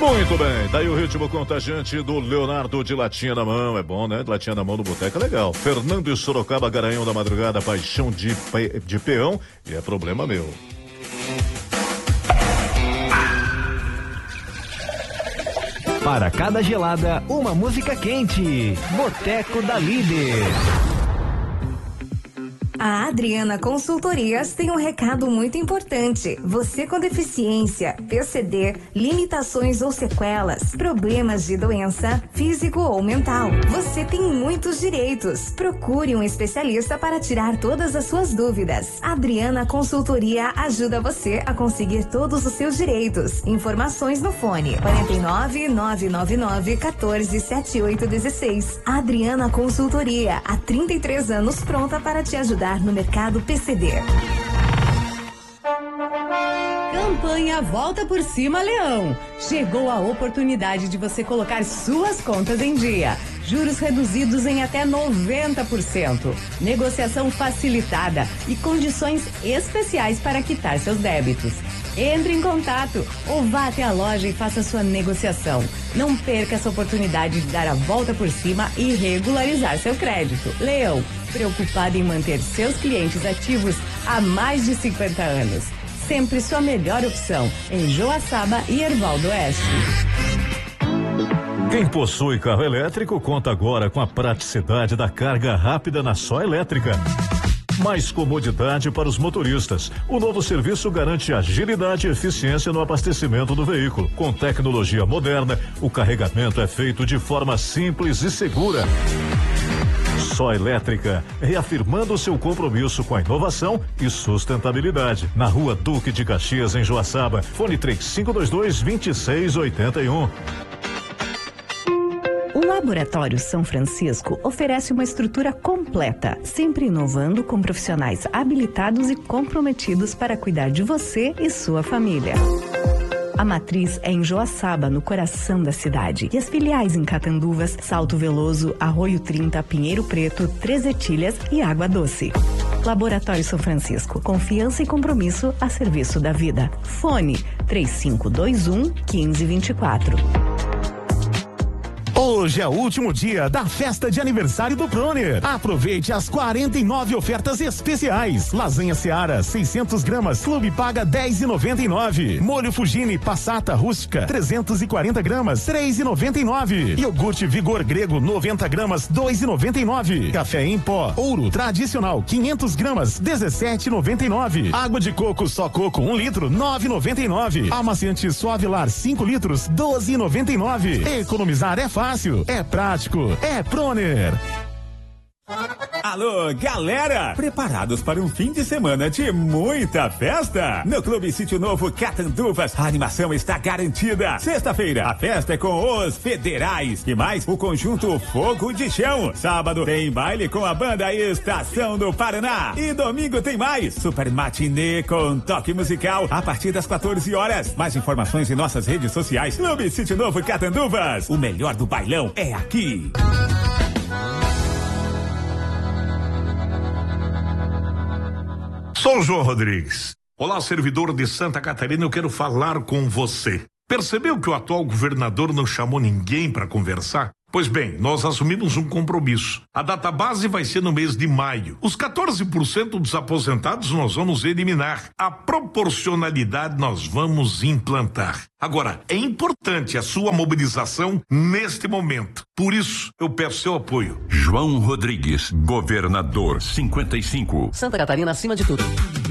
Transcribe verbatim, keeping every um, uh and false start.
Muito bem, daí o ritmo contagiante do Leonardo de latinha na mão, é bom, né? De latinha na mão do boteco é legal. Fernando e Sorocaba, Garanhão da Madrugada, paixão de, pe... de peão, e é problema meu. Para cada gelada, uma música quente. Boteco da Líder. A Adriana Consultorias tem um recado muito importante. Você com deficiência, P C D, limitações ou sequelas, problemas de doença, físico ou mental. Você tem muitos direitos. Procure um especialista para tirar todas as suas dúvidas. Adriana Consultoria ajuda você a conseguir todos os seus direitos. Informações no fone quarenta e nove, nove nove nove, quatorze, setenta e oito, dezesseis. Adriana Consultoria, há trinta e três anos pronta para te ajudar no mercado P C D. Campanha Volta por Cima Leão. Chegou a oportunidade de você colocar suas contas em dia. Juros reduzidos em até noventa por cento. Negociação facilitada e condições especiais para quitar seus débitos. Entre em contato ou vá até a loja e faça sua negociação. Não perca essa oportunidade de dar a volta por cima e regularizar seu crédito. Leão, preocupado em manter seus clientes ativos há mais de cinquenta anos. Sempre sua melhor opção em Joaçaba e Erval do Oeste. Quem possui carro elétrico conta agora com a praticidade da carga rápida na Só Elétrica. Mais comodidade para os motoristas. O novo serviço garante agilidade e eficiência no abastecimento do veículo. Com tecnologia moderna, o carregamento é feito de forma simples e segura. Só Elétrica, reafirmando seu compromisso com a inovação e sustentabilidade. Na Rua Duque de Caxias, em Joaçaba. Fone três cinco dois dois, dois seis oito um. O Laboratório São Francisco oferece uma estrutura completa, sempre inovando com profissionais habilitados e comprometidos para cuidar de você e sua família. A matriz é em Joaçaba, no coração da cidade, e as filiais em Catanduvas, Salto Veloso, Arroio trinta, Pinheiro Preto, Três Etilhas e Água Doce. Laboratório São Francisco, confiança e compromisso a serviço da vida. Fone três cinco dois um, um cinco dois quatro. Hoje é o último dia da festa de aniversário do Proner. Aproveite as quarenta e nove ofertas especiais. Lasanha Seara, seiscentos gramas, Clube paga dez e noventa e nove. Molho Fugini Passata Rústica, trezentos e quarenta gramas, três e noventa e nove. Iogurte Vigor Grego, noventa gramas, dois e noventa e nove. Café em pó Ouro Tradicional, quinhentos gramas, dezessete e noventa e nove. Água de coco Só Coco, um litro, nove e noventa e nove. Amaciante Suavilar, cinco litros, doze e noventa e nove. Economizar é fácil. Fácil, é prático, é Proner. Alô, galera! Preparados para um fim de semana de muita festa? No Clube Sítio Novo Catanduvas, a animação está garantida. Sexta-feira, a festa é com os Federais. E mais, o conjunto Fogo de Chão. Sábado, tem baile com a banda Estação do Paraná. E domingo tem mais, super matinê com toque musical a partir das quatorze horas. Mais informações em nossas redes sociais. Clube Sítio Novo Catanduvas. O melhor do bailão é aqui. Sou o João Rodrigues. Olá, servidor de Santa Catarina, eu quero falar com você. Percebeu que o atual governador não chamou ninguém para conversar? Pois bem, nós assumimos um compromisso. A data base vai ser no mês de maio. Os quatorze por cento dos aposentados nós vamos eliminar. A proporcionalidade nós vamos implantar. Agora, é importante a sua mobilização neste momento. Por isso, eu peço seu apoio. João Rodrigues, governador cinquenta e cinco. Santa Catarina acima de tudo.